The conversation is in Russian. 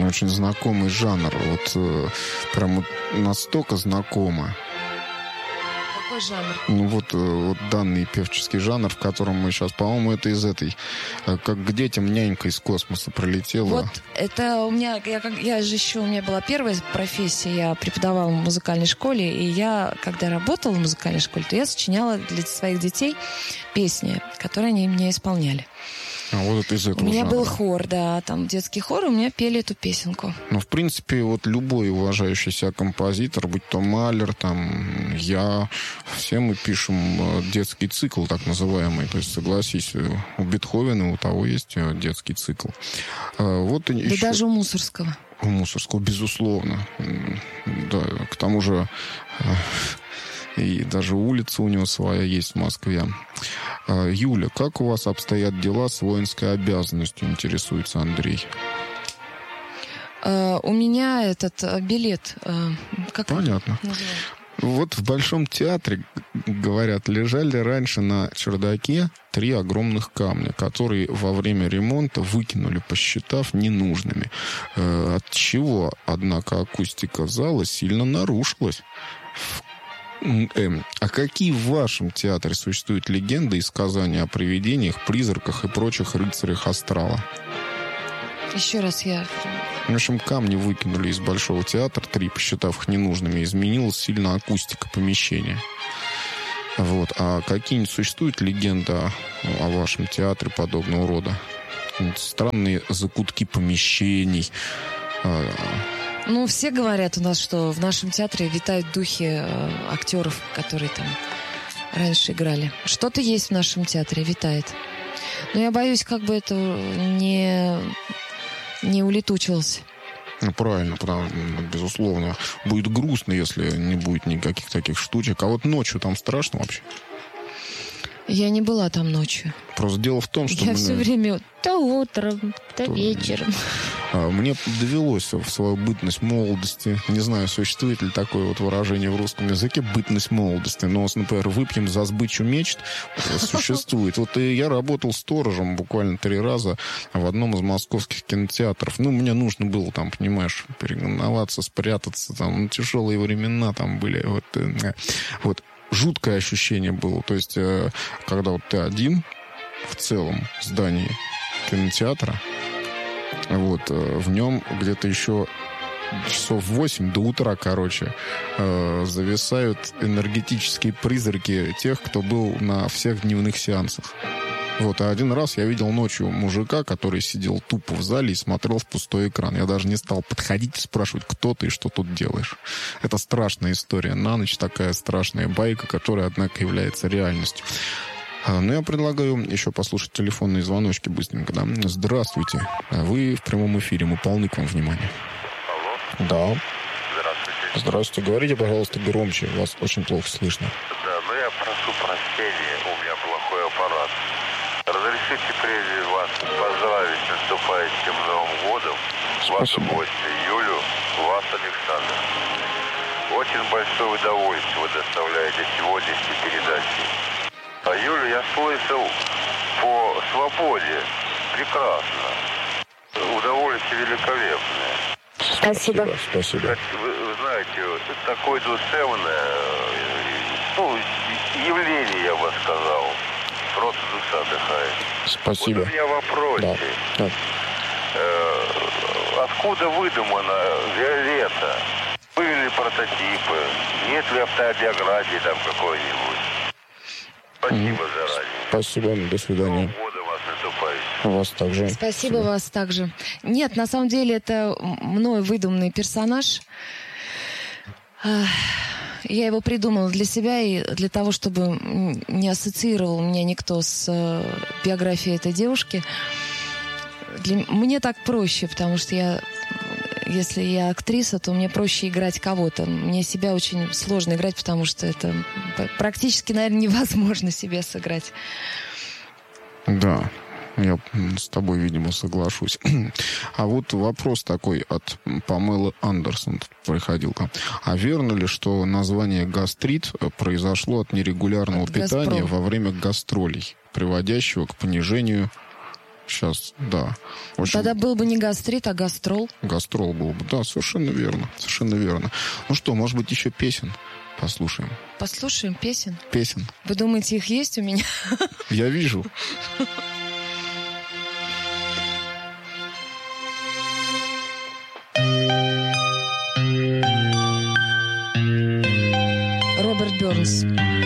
Очень знакомый жанр. Вот прям вот настолько знакомо. Какой жанр? Ну вот данный певческий жанр, в котором мы сейчас, по-моему, это из этой, как к детям нянька из космоса пролетела. Вот это у меня, я же еще, у меня была первая профессия, я преподавала в музыкальной школе, и я, когда работала в музыкальной школе, то я сочиняла для своих детей песни, которые они мне исполняли. А вот это из этого У меня жанра. был хор, да, там детский хор, у меня пели эту песенку. Ну, в принципе, вот любой уважающий себя композитор, будь то Малер, там, я, все мы пишем детский цикл, так называемый. То есть, согласись, у Бетховена, у того есть детский цикл. Вот Да еще... даже у Мусорского. У Мусорского, безусловно. Да, к тому же... И даже улица у него своя есть в Москве. Юля, как у вас обстоят дела с воинской обязанностью, интересуется Андрей. У меня этот билет... Как Понятно. называется? Вот в Большом театре, говорят, лежали раньше на чердаке 3 огромных камня, которые во время ремонта выкинули, посчитав ненужными. От чего, однако, акустика зала сильно нарушилась. А какие в вашем театре существуют легенды и сказания о привидениях, призраках и прочих рыцарях астрала? Еще раз я... В общем, камни выкинули из Большого театра, 3, посчитав их ненужными, изменилась сильно акустика помещения. Вот. А какие-нибудь существуют легенды о вашем театре подобного рода? Странные закутки помещений. Ну, все говорят у нас, что в нашем театре витают духи актеров, которые там раньше играли. Что-то есть в нашем театре, витает. Но я боюсь, как бы это не улетучилось. Ну, правильно, потому, безусловно. Будет грустно, если не будет никаких таких штучек. А вот ночью там страшно вообще? Я не была там ночью. Просто дело в том, что... Я все время то утром, то вечером. Мне довелось в свою бытность молодости, не знаю, существует ли такое вот выражение в русском языке, бытность молодости, но, например, выпьем за сбычу мечт, существует. Вот и я работал сторожем буквально 3 раза в одном из московских кинотеатров. Ну, мне нужно было там, понимаешь, перегнаваться, спрятаться, там, тяжелые времена там были. Вот. Жуткое ощущение было. То есть, когда вот ты один в целом здании кинотеатра, вот, в нем где-то еще часов 8 до утра, короче, зависают энергетические призраки тех, кто был на всех дневных сеансах. Вот, а один раз я видел ночью мужика, который сидел тупо в зале и смотрел в пустой экран. Я даже не стал подходить и спрашивать, кто ты и что тут делаешь. Это страшная история. На ночь такая страшная байка, которая, однако, является реальностью. Ну, я предлагаю еще послушать телефонные звоночки быстренько, да? Здравствуйте. Вы в прямом эфире. Мы полны к вам внимания. Алло. Да. Здравствуйте. Здравствуйте. Говорите, пожалуйста, громче. Вас очень плохо слышно. Да, но я прошу прощения, у меня плохой аппарат. Разрешите прежде вас поздравить с наступающим Новым годом. Вашу гостью Юлю, вас, Александр. Очень большое удовольствие вы доставляете сегодняшней передачи. А Юлю я слышал по свободе. Прекрасно. Удовольствие великолепное. Спасибо. Спасибо. Вы знаете, такое душевное, явление, я бы сказал. Просто душа отдыхает. Спасибо. Вот у меня вопросик. Да. Откуда выдумана Виолетта? Были ли прототипы? Нет ли автобиографии там какой-нибудь? Спасибо заранее. Спасибо. До свидания. Нового года вас наступающим. Вас также. Спасибо вас также. Нет, на самом деле это мной выдуманный персонаж. Я его придумала для себя и для того, чтобы не ассоциировал меня никто с биографией этой девушки. Мне так проще, потому что если я актриса, то мне проще играть кого-то. Мне себя очень сложно играть, потому что это практически, наверное, невозможно себе сыграть. Да, я с тобой, видимо, соглашусь. А вот вопрос такой от Памелы Андерсон приходил. А верно ли, что название гастрит произошло от нерегулярного питания во время гастролей, приводящего к понижению Сейчас, да. В общем, Тогда был бы не гастрит, а гастрол. гастрол был бы. Да, совершенно верно. Совершенно верно. Ну что, может быть, еще песен послушаем? Послушаем песен. Песен. Вы думаете, их есть у меня? Я вижу. Роберт Бернс.